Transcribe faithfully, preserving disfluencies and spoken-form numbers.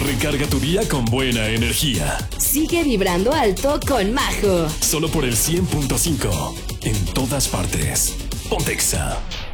Recarga tu día con buena energía. Sigue vibrando alto con Majo. Solo por el cien punto cinco. En todas partes. Pontexa.